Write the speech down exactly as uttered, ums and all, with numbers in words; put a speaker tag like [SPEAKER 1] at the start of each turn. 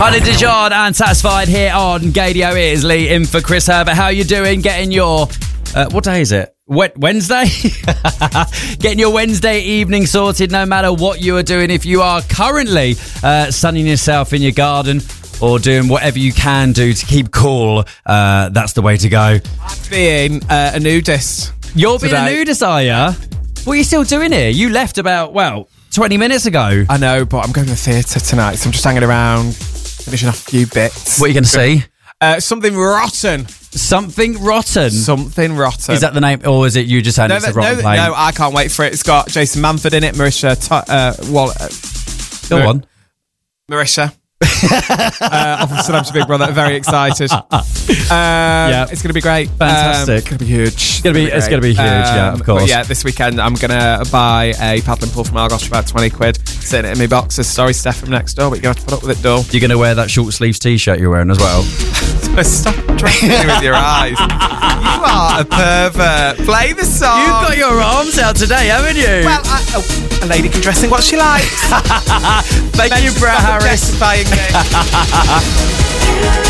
[SPEAKER 1] Hi, Dijon and Satisfied here on Gadio. It is Lee in for Chris Herbert. How you doing? Getting your... Uh, what day is it? Wednesday? Getting your Wednesday evening sorted no matter what you are doing. If you are currently uh, sunning yourself in your garden or doing whatever you can do to keep cool, uh, that's the way to go.
[SPEAKER 2] Being uh, a nudist.
[SPEAKER 1] You're being
[SPEAKER 2] today.
[SPEAKER 1] a nudist, are you? What are you still doing here? You left about, well, twenty minutes ago.
[SPEAKER 2] I know, but I'm going to the theatre tonight, so I'm just hanging around, finishing off a few bits.
[SPEAKER 1] What are you going to see?
[SPEAKER 2] Uh, something rotten.
[SPEAKER 1] Something rotten.
[SPEAKER 2] Something rotten.
[SPEAKER 1] Is that the name, or is it you just had
[SPEAKER 2] no,
[SPEAKER 1] it's a
[SPEAKER 2] no,
[SPEAKER 1] rotten
[SPEAKER 2] no,
[SPEAKER 1] plane?
[SPEAKER 2] no, I can't wait for it. It's got Jason Manford in it, Marisha to- uh, Wall- uh,
[SPEAKER 1] Go
[SPEAKER 2] Mar-
[SPEAKER 1] on.
[SPEAKER 2] Marisha. uh, off of Celebrity Big Brother. Very excited. Uh,
[SPEAKER 1] Yeah.
[SPEAKER 2] It's going to be great.
[SPEAKER 1] Fantastic.
[SPEAKER 2] Um, it's going to be huge.
[SPEAKER 1] It's gonna be- it's gonna be huge, yeah, of course.
[SPEAKER 2] But yeah, this weekend I'm going to buy a paddling pool from Argos for about twenty quid. Sitting it in my boxes. Sorry, Steph from next door, but you're going to have to put up with it, Dole.
[SPEAKER 1] You're going to wear that short sleeves t-shirt you're wearing as well?
[SPEAKER 2] Stop drinking with your eyes. You are a pervert. Play the song.
[SPEAKER 1] You've got your arms out today, haven't you?
[SPEAKER 2] Well, I, oh, a lady can dress in what she likes.
[SPEAKER 1] Thank you, Brett
[SPEAKER 2] Stop
[SPEAKER 1] Harris.
[SPEAKER 2] objectifying me.